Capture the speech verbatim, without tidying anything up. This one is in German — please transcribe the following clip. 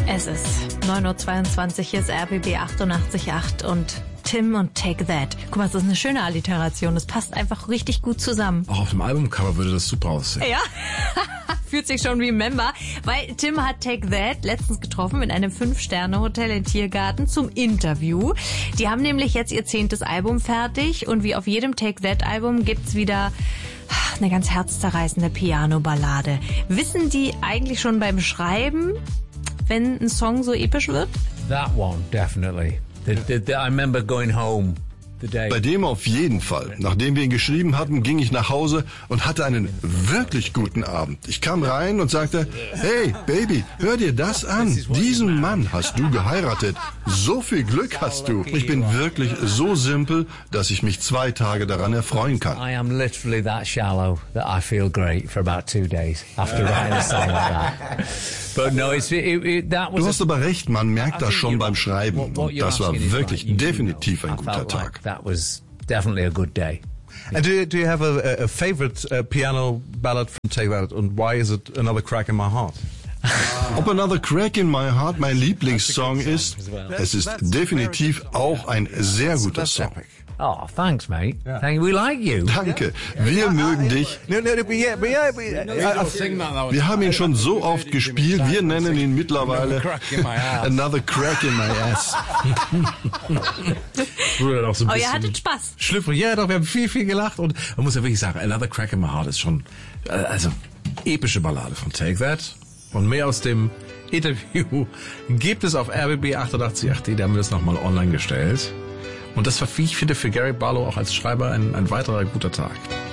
Es ist neun Uhr zweiundzwanzig, hier ist R B B achtundachtzig Komma acht und Tim und Take That. Guck mal, das ist eine schöne Alliteration. Das passt einfach richtig gut zusammen. Auch auf dem Albumcover würde das super aussehen. Ja, fühlt sich schon wie ein Member, weil Tim hat Take That letztens getroffen in einem Fünf-Sterne-Hotel in Tiergarten zum Interview. Die haben nämlich jetzt ihr zehntes Album fertig und wie auf jedem Take That-Album gibt's wieder eine ganz herzzerreißende Piano-Ballade. Wissen die eigentlich schon beim Schreiben, wenn ein Song so episch wird? That one, definitely. The, the, the, I remember going home. Bei dem auf jeden Fall. Nachdem wir ihn geschrieben hatten, ging ich nach Hause und hatte einen wirklich guten Abend. Ich kam rein und sagte, hey, Baby, hör dir das an. Diesen Mann hast du geheiratet. So viel Glück hast du. Ich bin wirklich so simpel, dass ich mich zwei Tage daran erfreuen kann. I am literally that shallow that I feel great for about two days after writing a song like that. But no, it's, it, it, that was du hast aber recht, man merkt das schon beim Schreiben. Und das war wirklich definitiv ein guter Tag. That was definitely a good day. And do you, do you have a, a favorite uh, piano ballad from Take That, and why is it Another Crack in My Heart? Ob Another Crack in My Heart mein Lieblingssong ist, es ist definitiv auch ein sehr guter Song. Oh, thanks, mate. Yeah. Thank you. We like you. Danke. Wir mögen dich. Wir haben ihn schon so oft gespielt, wir nennen ihn mittlerweile Another Crack in My Ass. Oh, ihr hattet Spaß. Schlüpfrig. Ja, doch, wir haben viel, viel gelacht und man muss ja wirklich sagen, Another Crack in My Heart ist schon, also, epische Ballade von Take That. Und mehr aus dem Interview gibt es auf R B B achtundachtzig Komma acht, da haben wir das nochmal online gestellt. Und das war, wie ich finde, für Gary Barlow auch als Schreiber ein, ein weiterer guter Tag.